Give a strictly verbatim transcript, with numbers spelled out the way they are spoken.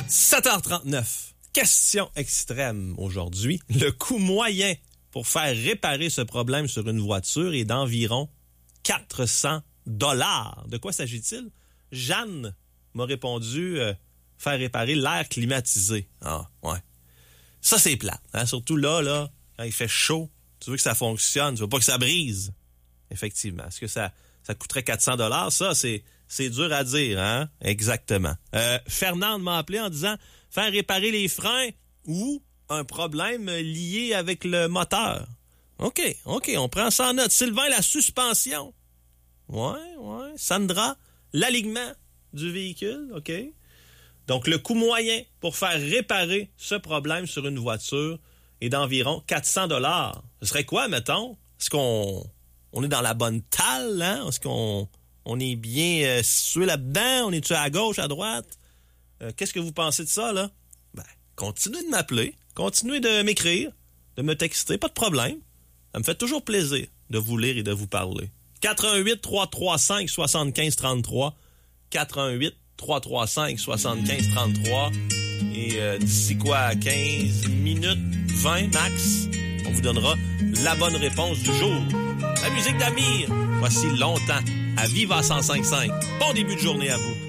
sept heures trente-neuf. Question extrême aujourd'hui. Le coût moyen pour faire réparer ce problème sur une voiture est d'environ quatre cents dollars. De quoi s'agit-il? Jeanne m'a répondu euh, faire réparer l'air climatisé. Ah, ouais. Ça, c'est plate. Hein? Surtout là, là, quand il fait chaud, tu veux que ça fonctionne, tu veux pas que ça brise. Effectivement. Est-ce que ça, ça coûterait quatre cents dollars? Ça, c'est, c'est dur à dire, hein? Exactement. Euh, Fernande m'a appelé en disant faire réparer les freins ou un problème lié avec le moteur. OK, OK, on prend ça en note. Sylvain, la suspension. Ouais, ouais. Sandra, l'alignement du véhicule. OK. Donc, le coût moyen pour faire réparer ce problème sur une voiture est d'environ quatre cents dollars. Ce serait quoi, mettons? Est-ce qu'on on est dans la bonne talle? Hein? Est-ce qu'on on est bien euh, situé là-dedans? On est-tu à gauche, à droite? Euh, qu'est-ce que vous pensez de ça, là? Ben, continuez de m'appeler. Continuez de m'écrire, de me texter. Pas de problème. Ça me fait toujours plaisir de vous lire et de vous parler. quatre un huit, trois trois cinq, sept cinq trois trois. quatre un huit, trois trois cinq, sept cinq trois trois. Et euh, d'ici quoi, quinze minutes, vingt max, on vous donnera la bonne réponse du jour. La musique d'Amir, voici Longtemps, à Viva cent cinq virgule cinq. Bon début de journée à vous.